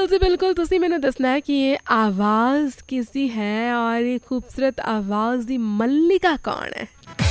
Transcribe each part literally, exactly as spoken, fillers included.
बिल्कुल जी बिल्कुल ਤੁਸੀਂ ਮੈਨੂੰ ਦੱਸਣਾ ਹੈ कि ये आवाज़ किसकी है और ये खूबसूरत आवाज़ ਦੀ ਮੱਲਿਕਾ ਕੌਣ ਹੈ।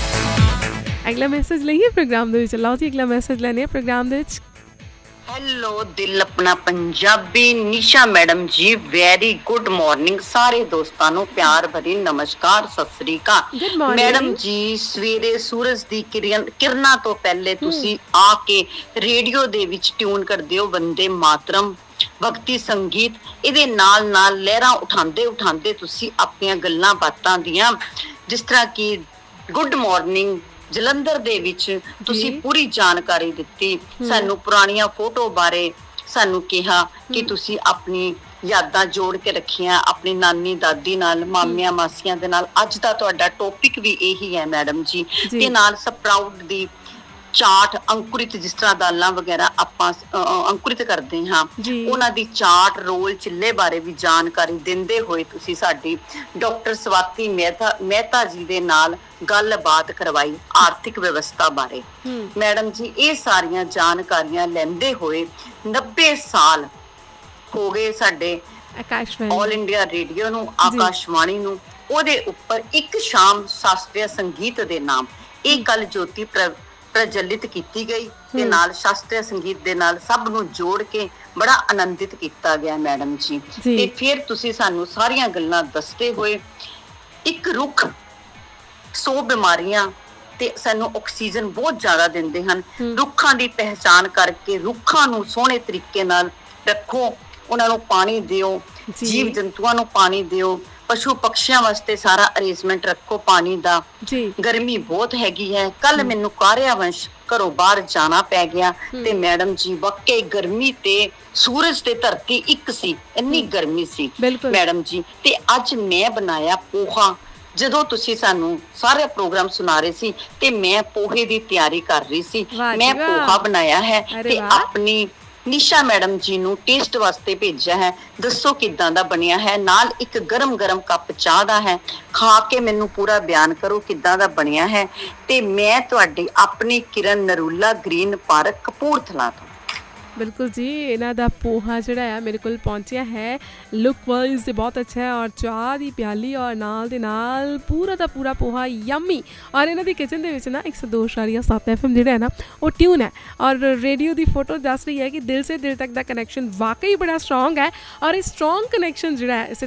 ਅਗਲਾ ਮੈਸੇਜ ਲਈਏ ਪ੍ਰੋਗਰਾਮ ਦੇ ਵਿੱਚ। ਲਓ ਜੀ ਅਗਲਾ ਮੈਸੇਜ ਲੈਣੇ ਆ ਪ੍ਰੋਗਰਾਮ ਦੇ ਵਿੱਚ। ਹੈਲੋ ਦਿਲ ਆਪਣਾ ਪੰਜਾਬੀ ਨਿਸ਼ਾ ਮੈਡਮ ਜੀ ਵੈਰੀ ਗੁੱਡ ਮਾਰਨਿੰਗ ਸਾਰੇ ਦੋਸਤਾਂ ਨੂੰ ਪਿਆਰ ਭਰੀ ਨਮਸਕਾਰ ਸਤਿ ਸ੍ਰੀ ਅਕਾਲ। ਮੈਡਮ ਜੀ ਸਵੇਰੇ ਸੂਰਜ ਦੀ ਕਿਰਨ ਕਿਰਨਾਂ ਤੋਂ ਪਹਿਲੇ ਤੁਸੀਂ ਆ ਕੇ ਰੇਡੀਓ ਦੇ ਵਿੱਚ ਟਿਊਨ ਕਰਦੇ ਹੋ ਵੰਦੇ ਮਾਤਰਮ ਭਗਤੀ ਸੰਗੀਤ, ਇਹਦੇ ਨਾਲ ਨਾਲ ਲਹਿਰਾਂ ਉਠਾਉਂਦੇ ਉਠਾਉਂਦੇ ਤੁਸੀਂ ਆਪਣੀਆਂ ਗੱਲਾਂ ਬਾਤਾਂ ਦੀਆਂ ਜਿਸ ਤਰ੍ਹਾਂ ਕਿ ਗੁੱਡ ਮਾਰਨਿੰਗ ਜਲੰਧਰ ਦੇ ਵਿੱਚ ਤੁਸੀਂ ਪੂਰੀ ਜਾਣਕਾਰੀ ਦਿੱਤੀ ਸਾਨੂੰ, ਪੁਰਾਣੀਆਂ ਫੋਟੋ ਬਾਰੇ ਸਾਨੂੰ ਕਿਹਾ ਕਿ ਤੁਸੀਂ ਆਪਣੀ ਯਾਦਾਂ ਜੋੜ ਕੇ ਰੱਖੀਆਂ ਆਪਣੀ ਨਾਨੀ ਦਾਦੀ ਨਾਲ, ਮਾਮਿਆਂ ਮਾਸੀਆਂ ਦੇ ਨਾਲ। ਅੱਜ ਦਾ ਤੁਹਾਡਾ ਟੌਪਿਕ ਵੀ ਇਹੀ ਹੈ ਮੈਡਮ ਜੀ। ਤੇ ਨਾਲ ਸਪਰਾਊਟ ਦੀ ਚਾਟ, ਅੰਕੁਰਿਤ ਜਿਸ ਤਰ੍ਹਾਂ ਦਾਲਾਂ ਵਗੈਰਾ ਆਪਾਂ ਅੰਕੁਰਿਤ ਕਰਦੇ ਹਾਂ ਉਹਨਾਂ ਦੀ ਚਾਟ, ਰੋਲ, ਚਿੱਲੇ ਬਾਰੇ ਵੀ ਜਾਣਕਾਰੀ ਦਿੰਦੇ ਹੋਏ ਤੁਸੀਂ ਸਾਡੀ ਡਾਕਟਰ ਸਵਾਤੀ ਮਹਿਤਾ ਮਹਿਤਾ ਜੀ ਦੇ ਨਾਲ ਗੱਲਬਾਤ ਕਰਵਾਈ ਆਰਥਿਕ ਵਿਵਸਥਾ ਬਾਰੇ। ਮੈਡਮ ਜੀ ਇਹ ਸਾਰੀਆਂ ਜਾਣਕਾਰੀਆਂ ਲੈਂਦੇ ਹੋਏ ਨੱਬੇ ਸਾਲ ਹੋ ਗਏ ਸਾਡੇ ਆਲ ਇੰਡੀਆ ਰੇਡੀਓ ਨੂੰ, ਆਕਾਸ਼ਵਾਣੀ ਨੂੰ। ਉਹਦੇ ਉੱਪਰ ਇੱਕ ਸ਼ਾਮ ਸ਼ਾਸਤਰੀ ਸੰਗੀਤ ਦੇ ਨਾਮ ਇਹ ਗੱਲ ਜੋਤੀ ਪ੍ਰਜਵਲਿਤ ਕੀਤੀ ਗਈ ਤੇ ਨਾਲ ਸ਼ਾਸਤਰੀ ਸੰਗੀਤ ਦੇ ਨਾਲ ਸਭ ਨੂੰ ਜੋੜ ਕੇ ਬੜਾ ਆਨੰਦਿਤ ਕੀਤਾ ਗਿਆ ਮੈਡਮ ਜੀ। ਤੇ ਫਿਰ ਤੁਸੀਂ ਸਾਨੂੰ ਸਾਰੀਆਂ ਗੱਲਾਂ ਦੱਸਦੇ ਹੋਏ ਇੱਕ ਰੁੱਖ ਸੌ ਬਿਮਾਰੀਆਂ ਤੇ ਸਾਨੂੰ ਆਕਸੀਜਨ ਬਹੁਤ ਜ਼ਿਆਦਾ ਦਿੰਦੇ ਹਨ। ਰੁੱਖਾਂ ਦੀ ਪਹਿਚਾਣ ਕਰਕੇ ਰੁੱਖਾਂ ਨੂੰ ਸੋਹਣੇ ਤਰੀਕੇ ਨਾਲ ਰੱਖੋ, ਉਹਨਾਂ ਨੂੰ ਪਾਣੀ ਦਿਓ, ਜੀਵ ਜੰਤੂਆਂ ਨੂੰ ਪਾਣੀ ਦਿਓ, ਪਸ਼ੂ ਪਕਸ਼ੀਆਂ ਵਾਸਤੇ ਸਾਰਾ ਅਰੇਂਜਮੈਂਟ ਰੱਖੋ ਪਾਣੀ ਦਾ। ਗਰਮੀ ਬਹੁਤ ਹੈਗੀ ਹੈ। ਕੱਲ ਮੈਨੂੰ ਕਾਰਿਆਵੰਸ਼ ਘਰੋਂ ਬਾਹਰ ਜਾਣਾ ਪੈ ਗਿਆ ਤੇ ਮੈਡਮ ਜੀ ਵਾਕਈ ਗਰਮੀ ਤੇ ਸੂਰਜ ਤੇ ਧਰਤੀ ਇੱਕ ਸੀ, ਇੰਨੀ ਗਰਮੀ ਸੀ ਮੈਡਮ ਜੀ। ਤੇ ਅੱਜ ਮੈਂ ਬਣਾਇਆ ਪੋਹਾ। ਜਦੋਂ ਤੁਸੀਂ ਸਾਨੂੰ ਸਾਰੇ ਪ੍ਰੋਗਰਾਮ ਸੁਣਾ ਰਹੇ ਸੀ ਤੇ ਮੈਂ ਪੋਹੇ ਦੀ ਤਿਆਰੀ ਕਰ ਰਹੀ ਸੀ। ਮੈਂ ਪੋਹਾ ਬਣਾਇਆ ਹੈ ਤੇ ਆਪਣੀ ਨਿਸ਼ਾ ਮੈਡਮ ਜੀ ਨੂੰ ਟੇਸਟ ਵਾਸਤੇ ਭੇਜਿਆ ਹੈ। ਦੱਸੋ ਕਿੱਦਾਂ ਦਾ ਬਣਿਆ ਹੈ। ਨਾਲ ਇੱਕ ਗਰਮ ਗਰਮ ਕੱਪ ਚਾਹ ਦਾ ਹੈ। ਖਾ ਕੇ ਮੈਨੂੰ ਪੂਰਾ ਬਿਆਨ ਕਰੋ ਕਿੱਦਾਂ ਦਾ ਬਣਿਆ ਹੈ। ਤੇ ਮੈਂ ਤੁਹਾਡੀ ਆਪਣੀ ਕਿਰਨ ਨਰੂਲਾ ਗ੍ਰੀਨ ਪਾਰਕ ਕਪੂਰਥਲਾ ਤੋਂ। बिल्कुल जी इन्हां दा पोहा जिहड़ा है मेरे कोल पहुंचिया है, लुक वाइज बहुत अच्छा है और चाह दी प्याली और नाल दे नाल पूरा दा पूरा पोहा यम्मी। और इन्हां दी किचन दे विच ना एक सौ दो इशारिया सत्त एफ एम जिहड़ा है ना वो ट्यून है और रेडियो दी फोटो दस रही है कि दिल से दिल तक दा कनैक्शन वाकई बड़ा स्ट्रॉन्ग है। और इस स्ट्रॉन्ग कनैक्शन जिहड़ा है इस